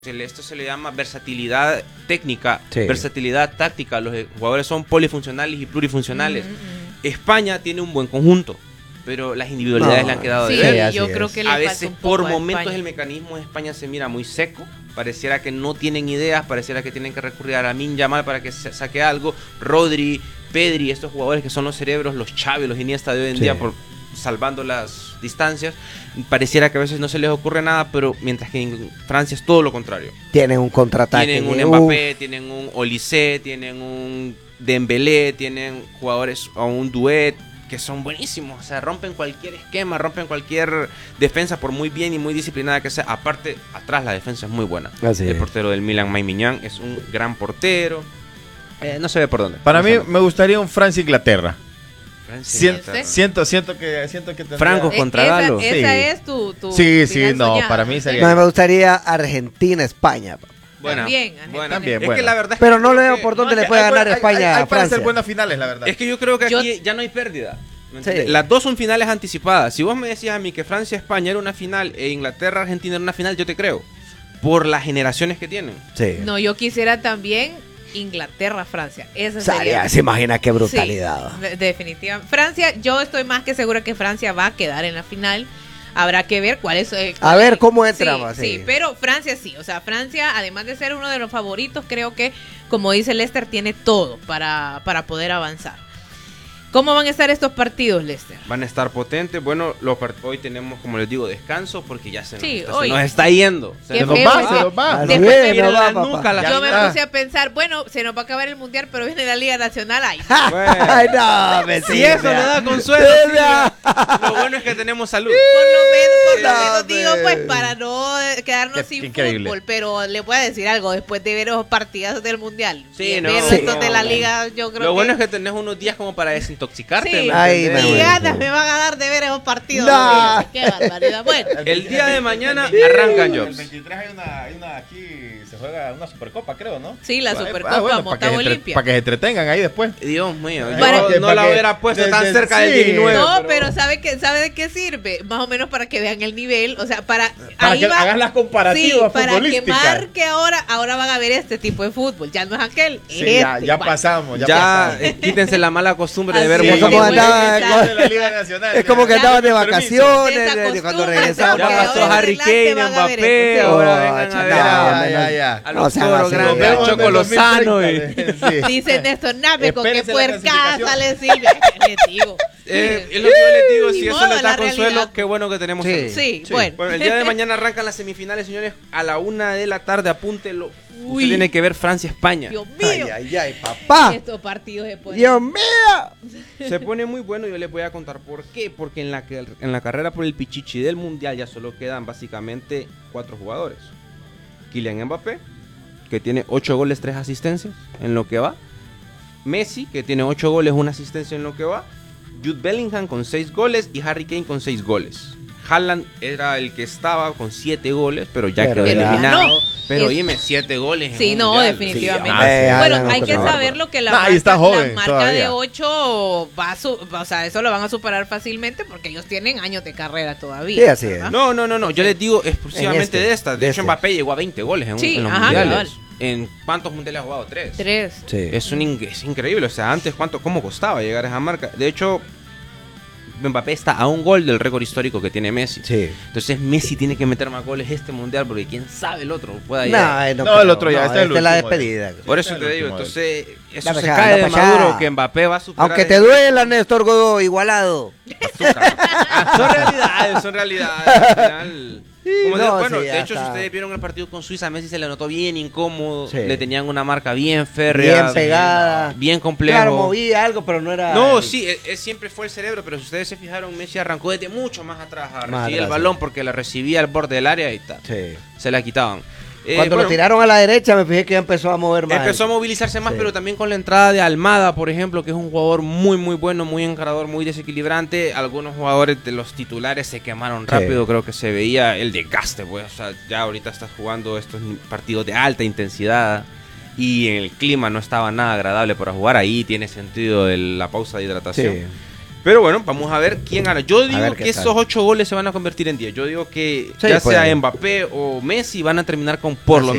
Esto se le llama versatilidad técnica, Sí. versatilidad táctica. Los jugadores son polifuncionales y plurifuncionales. España tiene un buen conjunto, pero las individualidades le han quedado de Sí, ver. yo creo que le A falta veces un poco por a momentos España. el mecanismo de España se mira muy seco. Pareciera que no tienen ideas, pareciera que tienen que recurrir a Lamine Yamal para que se saque algo. Rodri, Pedri, estos jugadores que son los cerebros, los Xavi, los Iniesta de hoy en día, por salvando las distancias, pareciera que a veces no se les ocurre nada, pero mientras que en Francia es todo lo contrario. Tienen un contraataque. Tienen un Mbappé, tienen un Olise, tienen un Dembélé, tienen jugadores o un Duet que son buenísimos, o sea, rompen cualquier esquema, rompen cualquier defensa por muy bien y muy disciplinada que sea. Aparte, atrás la defensa es muy buena. Así El es. portero del Milan, Mike Mignan, es un gran portero. No se ve por dónde. Para mí me gustaría un Francia-Inglaterra. Francia, Siento que tendría... Franco contra Galo. Esa Sí. es tu Sí, final no, soñada. para mí sería... No, me gustaría Argentina-España. Buena, También, buena. También, es buena. que la verdad es Pero que no creo leo que- por dónde No, le es que puede ganar hay España a para hacer Francia. buenas finales, la verdad. Es que yo creo que Yo- aquí ya no hay pérdida. ¿Me Sí. entiendes? Las dos son finales anticipadas. Si vos me decías a mí que Francia-España era una final e Inglaterra-Argentina era una final, yo te creo. Por las generaciones que tienen. Sí. No, yo quisiera también Inglaterra-Francia. Esa Sería, sería. se imagina qué brutalidad. Sí, definitivamente. Francia, yo estoy más que segura que Francia va a quedar en la final. Habrá que ver cuál es. A ver cómo entra más, Sí, sí. pero Francia sí. O sea, Francia, además de ser uno de los favoritos, creo que, como dice Lester, tiene todo para poder avanzar. ¿Cómo van a estar estos partidos, Lester? Van a estar potentes. Bueno, hoy tenemos, como les digo, descanso porque ya se nos, Sí, está, hoy. se nos está yendo. Qué Se nos feo, va, ¿eh? se nos va. Así Después es, me viene no la va, nuca, papá. la Yo me final. puse a pensar, bueno, se nos va a acabar el mundial, pero viene la Liga Nacional. Ay, Ay, no, me Si eso le da consuelo, Silvia. Lo bueno es que tenemos salud. por lo menos No, digo, hombre. pues para no quedarnos Qué sin increíble. fútbol, pero le voy a decir algo, después de ver los partidazos del mundial, Sí, y no. ver Sí. estos de la Liga, yo creo Lo bueno que es que tenés unos días como para desintoxicarte. sí, ¿me Ay, entendés? me y voy. ganas me van a dar de ver esos partidos. No. Qué barbaridad. Bueno, El día de mañana arrancan El jobs. 23 hay una aquí, se juega una Supercopa, creo, ¿no? sí, la Bueno, Supercopa, para Motagua Olimpia. que se entretengan ahí después. Dios mío, yo Para- no la para que- hubiera puesto tan desde- cerca del sí. 19. No, pero ¿sabe de qué sirve? Más o menos para que vean el nivel, o sea, para ahí que va- hagas las comparativas sí, para que futbolísticas. marque ahora van a ver este tipo de fútbol, ya no es aquel, Sí, es ya, este. ya Bueno, pasamos, ya Ya pasamos. quítense la mala costumbre de ver Así es, mucho como que fútbol. andaba- bueno, de la Liga Nacional. Es como que Ya, andaban de permiso. vacaciones, Desacostúmbrense, cuando porque regresaban. Ya ahora pasó en Harry adelante Kane, van a ver Mbappé, esto. ahora Oh, vengan a ver ya. a No los sean toros así. grandes, Nos al vemos Choco Lozano. Sí. Dice Néstor Nave con que Espérense la puerca clasificación. sale Silvia. ¿Qué les digo? Es lo que yo les digo, Ni si eso modo, les da la consuelo, realidad. qué bueno que tenemos Sí. salud. Sí, bueno. Bueno, el día de mañana arrancan las semifinales, señores, a la 1 de la tarde, apúntelo. Uy. Usted tiene que ver Francia-España. Dios Ay, mío. ay, papá. Estos partidos se ponen. Dios mío. Se pone muy bueno, yo les voy a contar por qué. Porque en la carrera por el Pichichi del Mundial ya solo quedan básicamente 4 jugadores. Kylian Mbappé, que tiene 8 goles, 3 asistencias en lo que va. Messi, que tiene 8 goles, 1 asistencia en lo que va. Jude Bellingham con 6 goles y Harry Kane con 6 goles. Haaland era el que estaba con 7 goles, pero ya Pero quedó ya. eliminado. No. Pero Es- dime, 7 goles. en Sí, un no, mundial. definitivamente. Sí, ah, bueno, sí. hay que No, saber lo que la No, marca, y está joven la marca todavía. de 8 va o sea, eso lo van a superar fácilmente porque ellos tienen años de carrera todavía. Sí, así es. ¿verdad? No, yo les digo exclusivamente En este, de esta. De de hecho, este. Mbappé llegó a 20 goles Sí, en los ajá, mundiales. cabal. ¿En cuántos mundiales ha jugado? 3. 3. Sí. Es increíble. O sea, antes, ¿cómo costaba llegar a esa marca? De hecho, Mbappé está a un gol del récord histórico que tiene Messi. Sí. Entonces, Messi tiene que meter más goles este mundial porque quién sabe el otro pueda llegar. No, No, el otro ya, este es el esta es la último, despedida. Por eso Este te es el digo, último, entonces, eso La se pechada, cae la de pechada. Maduro que Mbappé va a superar. Aunque te duela, Néstor Godoy, igualado. Son realidades. Al final. Como no, bueno, sí, de ya hecho, está. si ustedes vieron el partido con Suiza, Messi se le notó bien incómodo. Sí. Le tenían una marca bien férrea. Bien pegada. Bien complejo. Claro, movía algo, pero no era. No, sí, él siempre fue el cerebro, pero si ustedes se fijaron, Messi arrancó desde mucho más atrás a Más recibir el atrás, balón porque la recibía al borde del área y está. Sí. Se la quitaban. Cuando Bueno, lo tiraron a la derecha, me fijé que ya empezó a mover más. empezó a movilizarse más, Sí. pero también con la entrada de Almada, por ejemplo, que es un jugador muy, muy bueno, muy encarador, muy desequilibrante. Algunos jugadores de los titulares se quemaron rápido, creo que se veía el desgaste, pues. O sea, ya ahorita estás jugando estos partidos de alta intensidad y en el clima no estaba nada agradable para jugar. Ahí tiene sentido la pausa de hidratación. Sí. Pero bueno, vamos a ver quién gana. Yo digo ver qué que tal. esos 8 goles se van a convertir en 10. Yo digo que Sí, ya puede. sea Mbappé o Messi van a terminar con por lo Así.